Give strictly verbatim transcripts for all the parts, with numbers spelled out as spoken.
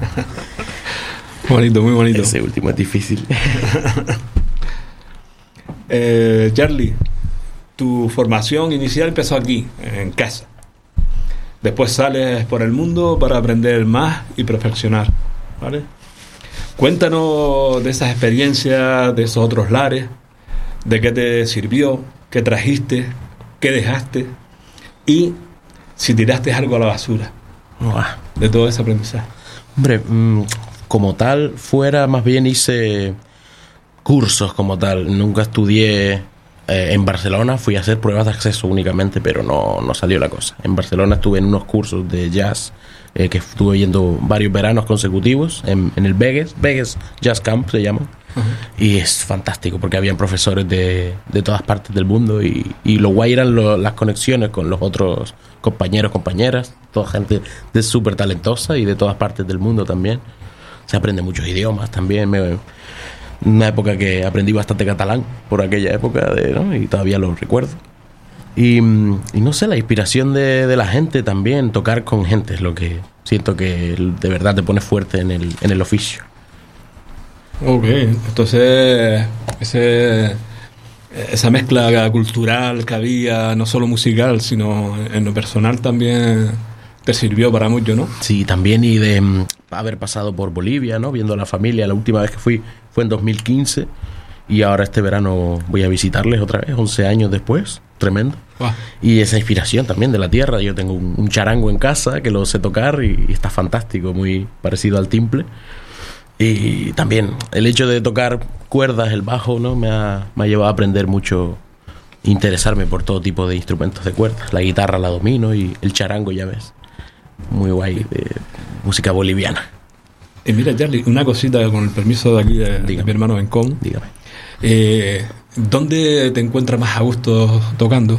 Bonito, muy bonito. Ese último es difícil. eh, Charlie, tu formación inicial empezó aquí, en casa. Después sales por el mundo para aprender más y perfeccionar, ¿vale? Cuéntanos de esas experiencias, de esos otros lares, de qué te sirvió, qué trajiste, qué dejaste y si tiraste algo a la basura. Uah. De todo ese aprendizaje. Hombre, mmm, como tal, fuera más bien hice cursos como tal. Nunca estudié eh, en Barcelona, fui a hacer pruebas de acceso únicamente, pero no, no salió la cosa. En Barcelona estuve en unos cursos de jazz eh, que estuve yendo varios veranos consecutivos en, en el Vegas, Vegas Jazz Camp se llama. Uh-huh. Y es fantástico porque habían profesores de, de todas partes del mundo y, y lo guay eran lo, las conexiones con los otros compañeros, compañeras, toda gente de súper talentosa y de todas partes del mundo también. Se aprende muchos idiomas también. Me, una época que aprendí bastante catalán por aquella época de, ¿no? Y todavía lo recuerdo. Y, y no sé, la inspiración de, de la gente también, tocar con gente es lo que siento que de verdad te pone fuerte en el, en el oficio. Ok, entonces ese, esa mezcla cultural que había, no solo musical, sino en lo personal también te sirvió para mucho, ¿no? Sí, también, y de um, haber pasado por Bolivia, ¿no? Viendo a la familia, la última vez que fui fue en dos mil quince y ahora este verano voy a visitarles otra vez, once años después, tremendo. Wow. Y esa inspiración también de la tierra, yo tengo un, un charango en casa que lo sé tocar y, y está fantástico, muy parecido al timple. Y también el hecho de tocar cuerdas, el bajo, ¿no? Me ha, me ha llevado a aprender mucho, interesarme por todo tipo de instrumentos de cuerdas. La guitarra la domino y el charango, ya ves. Muy guay, de música boliviana. Y mira, Charlie, una cosita con el permiso de aquí de, de mi hermano Bencón. Dígame. Eh, ¿Dónde te encuentras más a gusto tocando?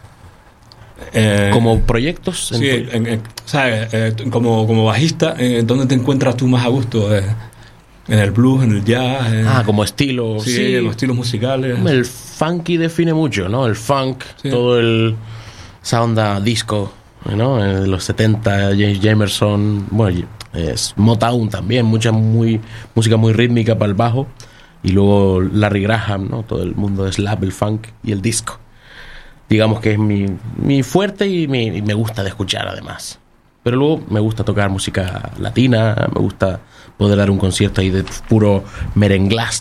Eh, como proyectos. Sí, en, en, ¿sabes? Eh, como, como bajista, eh, ¿dónde te encuentras tú más a gusto? Eh, ¿En el blues, en el jazz? En... Ah, como estilo. Sí, sí, como estilos musicales. El funky define mucho, ¿no? El funk, sí. Todo el... esa onda disco, ¿no? En los setenta, James Jamerson, bueno, es Motown también, mucha muy, música muy rítmica para el bajo. Y luego Larry Graham, ¿no? Todo el mundo de slap, el funk y el disco. Digamos que es mi, mi fuerte y, mi, y me gusta de escuchar además. Pero luego me gusta tocar música latina, me gusta poder dar un concierto ahí de puro merenglás.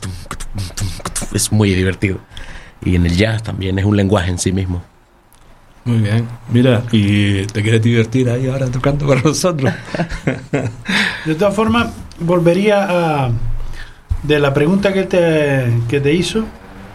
Es muy divertido. Y en el jazz también es un lenguaje en sí mismo. Muy bien. Mira, ¿y te quieres divertir ahí ahora tocando con nosotros? De todas formas, volvería a... de la pregunta que te, que te hizo,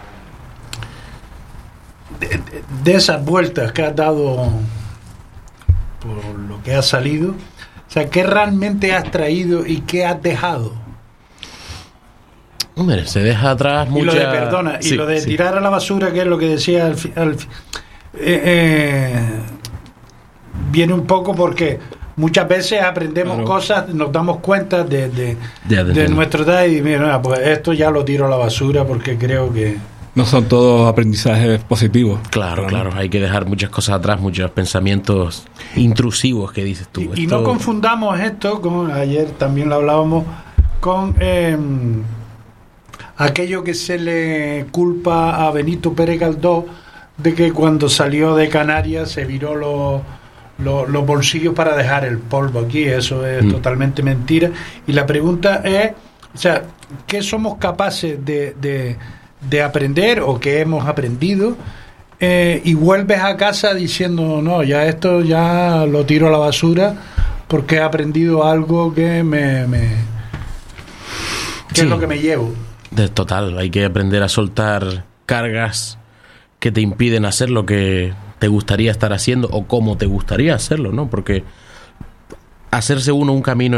de, de esas vueltas que has dado por lo que has salido, o sea, ¿qué realmente has traído y qué has dejado? Hombre, se deja atrás mucha... Y lo de, perdona, sí, y lo de sí. tirar a la basura, que es lo que decía al, al eh, eh, viene un poco porque muchas veces aprendemos claro. cosas, nos damos cuenta de, de, de, de, de nuestro edad y mira, pues esto ya lo tiro a la basura porque creo que... No son todos aprendizajes positivos. Claro, claro, hay que dejar muchas cosas atrás, muchos pensamientos intrusivos que dices tú. Y, esto... y no confundamos esto, como ayer también lo hablábamos, con eh, aquello que se le culpa a Benito Pérez Galdós de que cuando salió de Canarias se viró los... Los, los bolsillos para dejar el polvo aquí. Eso es mm. totalmente mentira. Y la pregunta es, o sea, ¿qué somos capaces de, de, de aprender o qué hemos aprendido? Eh, y vuelves a casa diciendo, no, ya esto ya lo tiro a la basura porque he aprendido algo que me... me ¿Qué sí. es lo que me llevo? De total, hay que aprender a soltar cargas que te impiden hacer lo que te gustaría estar haciendo o cómo te gustaría hacerlo, ¿no? Porque hacerse uno un camino